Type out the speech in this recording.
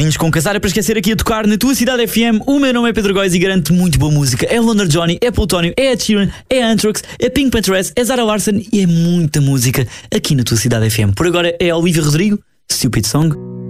Sozinhos com Casar é para esquecer aqui a tocar na tua cidade FM. O meu nome é Pedro Góis e garanto muito boa música. É London Johnny, é Plutónio, é Ed Sheeran, é Anthrax, é Pink Pantheress, é Zara Larsson e é muita música aqui na tua cidade FM. Por agora é Olivia Rodrigo, Stupid Song.